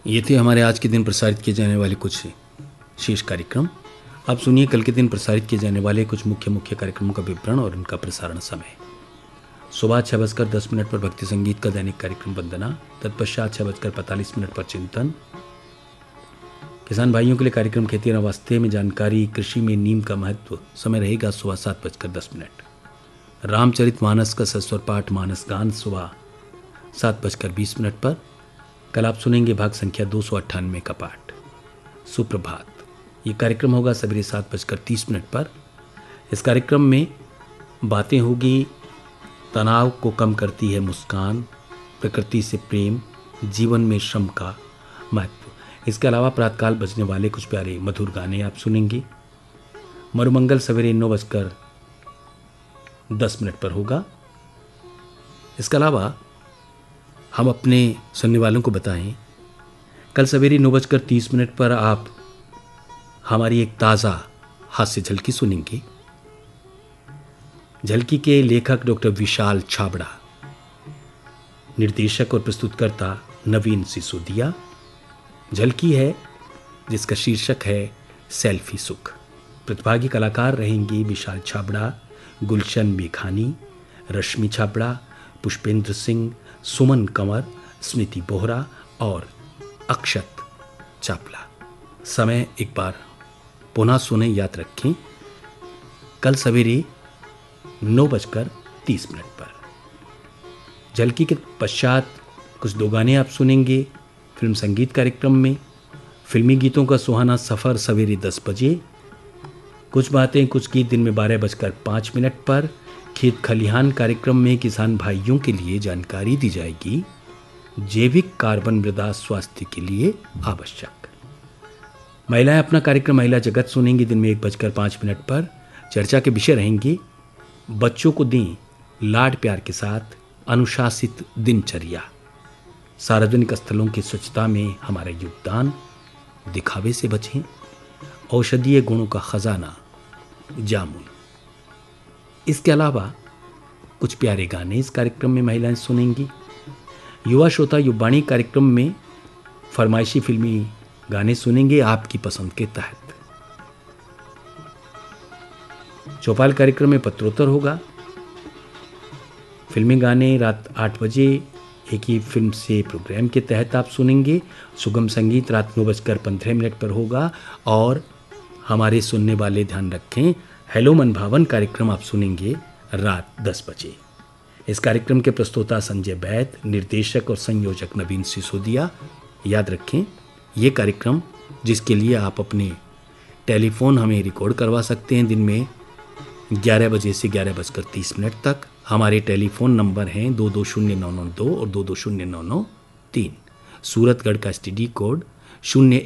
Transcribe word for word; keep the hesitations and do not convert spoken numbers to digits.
ये थे हमारे आज के दिन प्रसारित किए जाने वाले कुछ शेष कार्यक्रम। अब सुनिए कल के दिन प्रसारित किए जाने वाले कुछ मुख्य मुख्य कार्यक्रमों का विवरण और उनका प्रसारण समय। सुबह छः बजकर दस मिनट पर भक्ति संगीत का दैनिक कार्यक्रम वंदना, तत्पश्चात छः बजकर पैंतालीस मिनट पर चिंतन। किसान भाइयों के लिए कार्यक्रम खेती और वास्ते में जानकारी, कृषि में नीम का महत्व। समय रहेगा सुबह सात बजकर दस मिनट। रामचरित मानस का सस्वर पाठ मानस गान सुबह सात बजकर बीस मिनट पर। कल आप सुनेंगे भाग संख्या दो सौ अट्ठानवे का पाठ सुप्रभात। ये कार्यक्रम होगा सवेरे सात बजकर तीस मिनट पर। इस कार्यक्रम में बातें होगी, तनाव को कम करती है मुस्कान, प्रकृति से प्रेम, जीवन में श्रम का महत्व। इसके अलावा प्रातःकाल बजने वाले कुछ प्यारे मधुर गाने आप सुनेंगे। मरुमंगल सवेरे नौ बजकर दस मिनट पर होगा। इसके अलावा हम अपने सुनने वालों को बताएं, कल सवेरे नौ बजकर तीस मिनट पर आप हमारी एक ताज़ा हास्य झलकी सुनेंगे। झलकी के लेखक डॉक्टर विशाल छाबड़ा, निर्देशक और प्रस्तुतकर्ता नवीन सिसोदिया। झलकी है जिसका शीर्षक है सेल्फी सुख। प्रतिभागी कलाकार रहेंगे विशाल छाबड़ा, गुलशन मेघानी, रश्मि छाबड़ा, पुष्पेंद्र सिंह, सुमन कंवर, स्मृति बोहरा और अक्षत चापला। समय एक बार पुनः सुने, याद रखें, कल सवेरे नौ बजकर तीस मिनट पर। झलकी के पश्चात कुछ दो गाने आप सुनेंगे फिल्म संगीत कार्यक्रम में। फिल्मी गीतों का सुहाना सफ़र सवेरे दस बजे। कुछ बातें कुछ गीत दिन में बारह बजकर पाँच मिनट पर। खेत खलिहान कार्यक्रम में किसान भाइयों के लिए जानकारी दी जाएगी, जैविक कार्बन मृदा स्वास्थ्य के लिए आवश्यक। महिलाएं अपना कार्यक्रम महिला जगत सुनेंगी दिन में एक बजकर पाँच मिनट पर। चर्चा के विषय रहेंगे, बच्चों को दें लाड प्यार के साथ अनुशासित दिनचर्या, सार्वजनिक स्थलों की स्वच्छता में हमारा योगदान, दिखावे से बचें, औषधीय गुणों का खजाना जामुन। इसके अलावा कुछ प्यारे गाने इस कार्यक्रम में महिलाएं सुनेंगी। युवा श्रोता युवाणी कार्यक्रम में फरमाइशी फिल्मी गाने सुनेंगे आपकी पसंद के तहत। चौपाल कार्यक्रम में पत्रोत्तर होगा। फिल्मी गाने रात आठ बजे एक ही फिल्म से प्रोग्राम के तहत आप सुनेंगे। सुगम संगीत रात नौ बजकर पंद्रह मिनट पर होगा। और हमारे सुनने वाले ध्यान रखें, हेलो मन भावन कार्यक्रम आप सुनेंगे रात दस बजे। इस कार्यक्रम के प्रस्तोता संजय बैद, निर्देशक और संयोजक नवीन सिसोदिया। याद रखें, ये कार्यक्रम जिसके लिए आप अपने टेलीफोन हमें रिकॉर्ड करवा सकते हैं दिन में ग्यारह बजे से ग्यारह बजकर तीस मिनट तक। हमारे टेलीफोन नंबर हैं दो दो शून्य नौ नौ दो और दो दो शून्य नौ नौ तीन। सूरतगढ़ का एस टी डी कोड शून्य